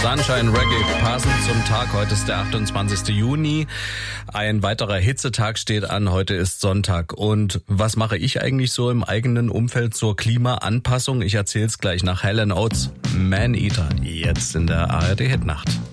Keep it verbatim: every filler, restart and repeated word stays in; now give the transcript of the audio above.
Sunshine Reggae passend zum Tag. Heute ist der achtundzwanzigste Juni. Ein weiterer Hitzetag steht an. Heute ist Sonntag. Und was mache ich eigentlich so im eigenen Umfeld zur Klimaanpassung? Ich erzähle es gleich nach Hall and Oates. Man Eater, jetzt in der A R D Hitnacht.